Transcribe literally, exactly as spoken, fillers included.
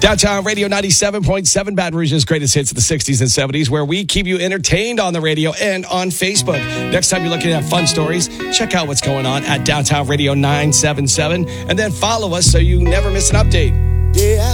Downtown Radio ninety-seven point seven, Baton Rouge's greatest hits of the sixties and seventies, where we keep you entertained on the radio and on Facebook. Next time you're looking at fun stories, check out what's going on at Downtown Radio nine seven seven, and then follow us so you never miss an update. Yeah.